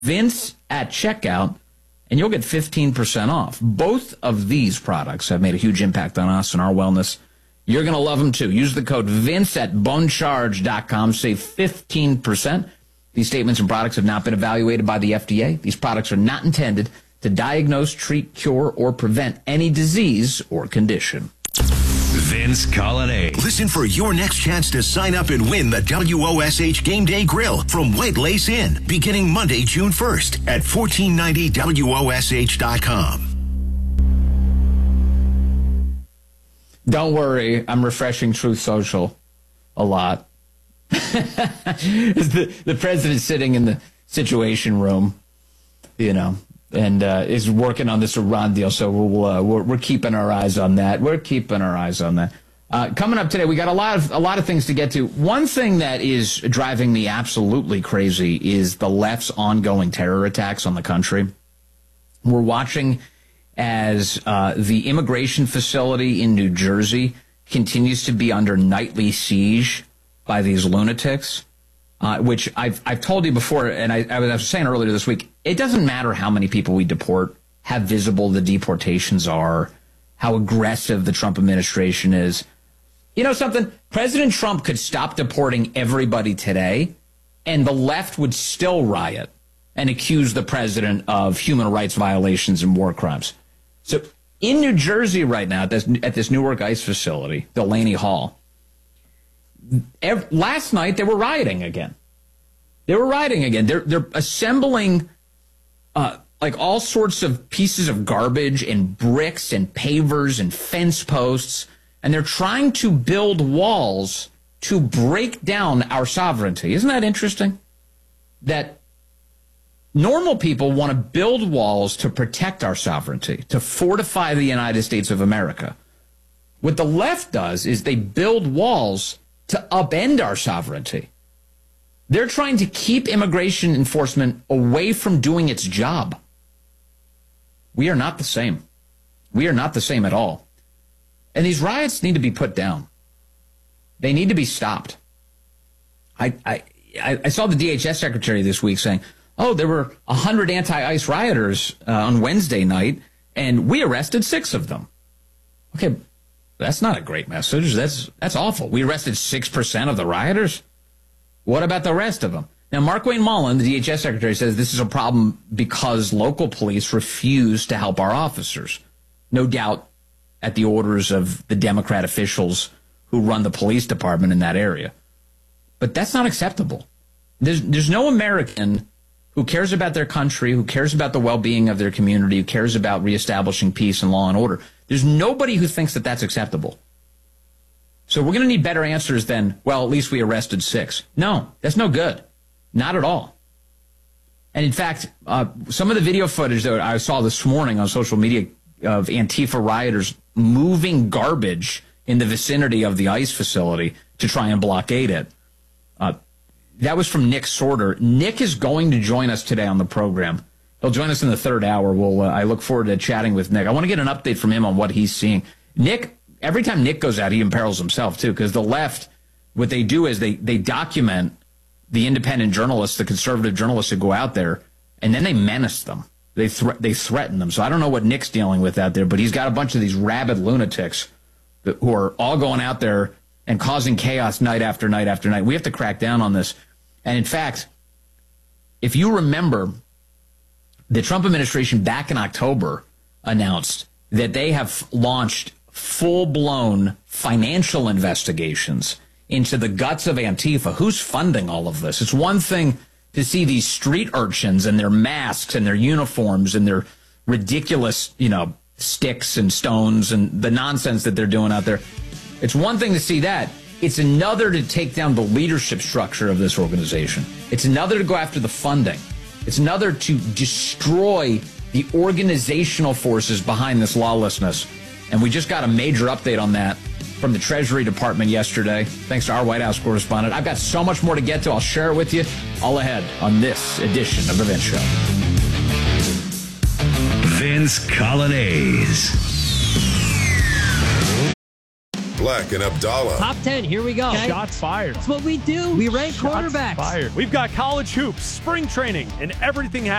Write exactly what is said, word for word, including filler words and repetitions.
Vince at checkout, and you'll get fifteen percent off. Both of these products have made a huge impact on us and our wellness. You're going to love them, too. Use the code Vince at bonecharge dot com. Save fifteen percent. These statements and products have not been evaluated by the F D A. These products are not intended to diagnose, treat, cure, or prevent any disease or condition. Vince Colonnade. Listen for your next chance to sign up and win the W O S H Game Day Grill from White Lace Inn, beginning Monday, June first at fourteen ninety W O S H dot com. Don't worry, I'm refreshing Truth Social a lot. the, the president's sitting in the Situation Room, you know, and uh, is working on this Iran deal, so we'll, uh, we're, we're keeping our eyes on that. We're keeping our eyes on that. Uh, coming up today, we got a lot of a lot of things to get to. One thing that is driving me absolutely crazy is the left's ongoing terror attacks on the country. We're watching as uh, the immigration facility in New Jersey continues to be under nightly siege by these lunatics, uh, which I've I've told you before, and I, I was saying earlier this week, it doesn't matter how many people we deport, how visible the deportations are, how aggressive the Trump administration is. You know something? President Trump could stop deporting everybody today, and the left would still riot and accuse the president of human rights violations and war crimes. So in New Jersey right now, at this, at this Newark ICE facility, Delaney Hall, every, last night they were rioting again. They were rioting again. They're, they're assembling uh, like all sorts of pieces of garbage and bricks and pavers and fence posts, and they're trying to build walls to break down our sovereignty. Isn't that interesting? That normal people want to build walls to protect our sovereignty, to fortify the United States of America. What the left does is they build walls to upend our sovereignty. They're trying to keep immigration enforcement away from doing its job. We are not the same. We are not the same at all. And these riots need to be put down. They need to be stopped. I I, I saw the D H S secretary this week saying, oh, there were one hundred anti-ICE rioters uh, on Wednesday night, and we arrested six of them. Okay, that's not a great message. That's that's awful. We arrested six percent of the rioters? What about the rest of them? Now, Markwayne Mullin, the D H S secretary, says this is a problem because local police refuse to help our officers. No doubt at the orders of the Democrat officials who run the police department in that area. But that's not acceptable. There's, there's no American who cares about their country, who cares about the well-being of their community, who cares about reestablishing peace and law and order. There's nobody who thinks that that's acceptable. So we're going to need better answers than, well, at least we arrested six. No, that's no good. Not at all. And in fact, uh, some of the video footage that I saw this morning on social media of Antifa rioters moving garbage in the vicinity of the ICE facility to try and blockade it. Uh, that was from Nick Sorter. Nick is going to join us today on the program. He'll join us in the third hour. We'll, uh, I look forward to chatting with Nick. I want to get an update from him on what he's seeing. Nick, every time Nick goes out, he imperils himself, too, because the left, what they do is they, they document the independent journalists, the conservative journalists who go out there, and then they menace them. They thre- they threaten them. So I don't know what Nick's dealing with out there, but he's got a bunch of these rabid lunatics who are all going out there and causing chaos night after night after night. We have to crack down on this. And in fact, if you remember, the Trump administration back in October announced that they have launched full-blown financial investigations into the guts of Antifa. Who's funding all of this? It's one thing to see these street urchins and their masks and their uniforms and their ridiculous, you know, sticks and stones and the nonsense that they're doing out there. It's one thing to see that. It's another to take down the leadership structure of this organization. It's another to go after the funding. It's another to destroy the organizational forces behind this lawlessness. And we just got a major update on that from the Treasury Department yesterday, thanks to our White House correspondent. I've got so much more to get to. I'll share it with you all ahead on this edition of The Vince Show. Vince Colonnade. Black and Abdallah. Top ten, here we go. Shots fired. That's what we do. We rank Shots quarterbacks. fired. We've got college hoops, spring training, and everything happening.